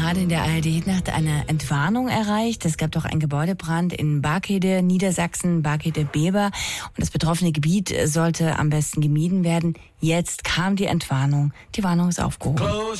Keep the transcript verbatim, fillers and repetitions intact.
gerade in der A R D-Nacht eine Entwarnung erreicht. Es gab doch einen Gebäudebrand in Barkede, Niedersachsen, Barkede-Beber. Und das betroffene Gebiet sollte am besten gemieden werden. Jetzt kam die Entwarnung. Die Warnung ist aufgehoben.